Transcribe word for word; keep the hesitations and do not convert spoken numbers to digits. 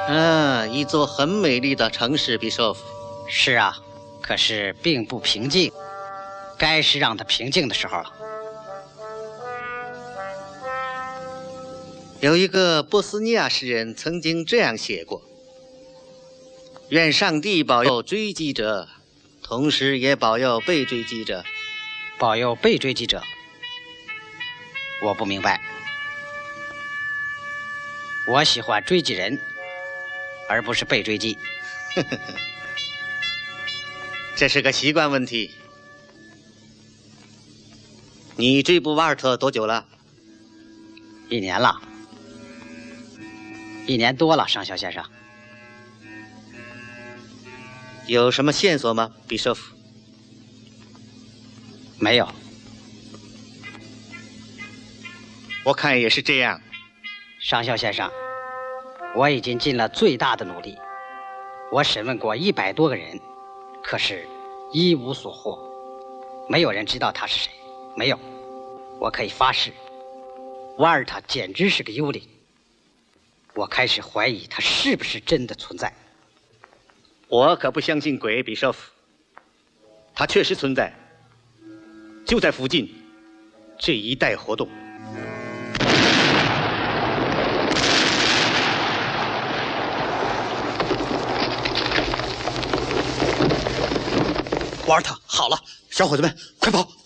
嗯，一座很美丽的城市，比舍夫。 是啊，可是并不平静，该是让它平静的时候了。 有一个波斯尼亚诗人曾经这样写过：愿上帝保佑追击者，同时也保佑被追击者。 保佑被追击者，我不明白。我喜欢追击人，而不是被追击。 这是个习惯问题。你追捕瓦尔特多久了？ 一年了，一年多了，上校先生。 有什么线索吗，比舍夫？ 没有。 我看也是这样。 上校先生，我已经尽了最大的努力。我审问过一百多个人，可是一无所获，没有人知道他是谁。没有，我可以发誓，瓦尔塔简直是个幽灵。我开始怀疑他是不是真的存在。 我可不相信鬼，比舍夫。他确实存在，就在附近这一带活动。 瓦尔塔，好了，小伙子们，快跑！